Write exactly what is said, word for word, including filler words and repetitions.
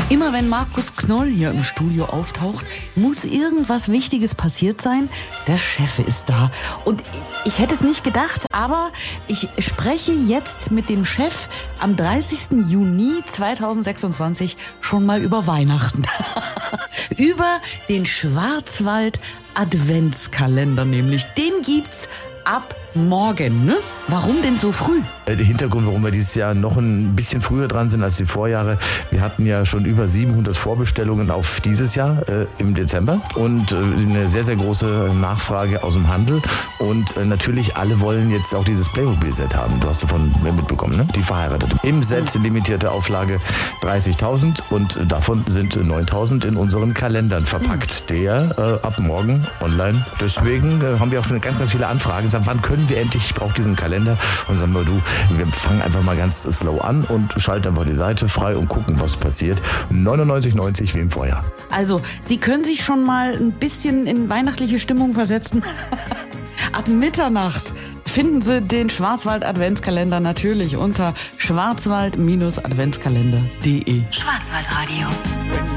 Immer wenn Markus Knoll hier im Studio auftaucht, muss irgendwas Wichtiges passiert sein. Der Chef ist da. Und ich hätte es nicht gedacht, aber ich spreche jetzt mit dem Chef am dreißigsten Juni zweitausendsechsundzwanzig schon mal über Weihnachten. Über den Schwarzwald Adventskalender nämlich. Den gibt's ab morgen, ne? Warum denn so früh? Der Hintergrund, warum wir dieses Jahr noch ein bisschen früher dran sind als die Vorjahre, wir hatten ja schon über siebenhundert Vorbestellungen auf dieses Jahr äh, im Dezember und äh, eine sehr, sehr große Nachfrage aus dem Handel und äh, natürlich alle wollen jetzt auch dieses Playmobil-Set haben. Du hast davon mitbekommen, ne? Die Verheiratete. Im Set limitierte Auflage dreißigtausend und davon sind neuntausend in unseren Kalendern verpackt, der äh, ab morgen online. Deswegen äh, haben wir auch schon ganz, ganz viele Anfragen. Sagen, wann können wir endlich? Ich brauche diesen Kalender. Und sagen wir, du, wir fangen einfach mal ganz slow an und schalten einfach die Seite frei und gucken, was passiert. neunundneunzig neunzig wie im Vorjahr. Also, Sie können sich schon mal ein bisschen in weihnachtliche Stimmung versetzen. Ab Mitternacht finden Sie den Schwarzwald-Adventskalender natürlich unter schwarzwald Adventskalender punkt de. Schwarzwaldradio.